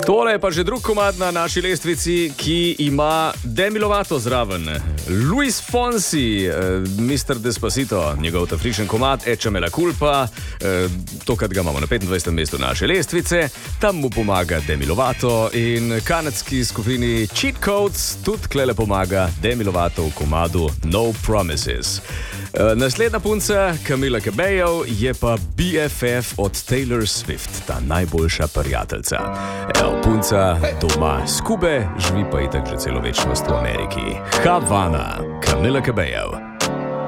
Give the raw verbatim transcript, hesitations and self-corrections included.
Tole je pa že drug komad na naši lestvici, ki ima Demi Lovato zraven. Luis Fonsi, mister Despacito, njegov tafrišen komad Échame la culpa, tokrat ga imamo na petindvajsetem mestu naše lestvice, tam mu pomaga Demi Lovato in kanadski skupini Cheat Codes tudi klele pomaga Demi Lovato v komadu No Promises. Naslednja punca, Camila Cabello, je pa B F F od Taylor Swift, ta najboljša prijateljica. Evo, punca doma z Kube, živi pa itak že celo večnost v Ameriki. Havana, Camila Cabello.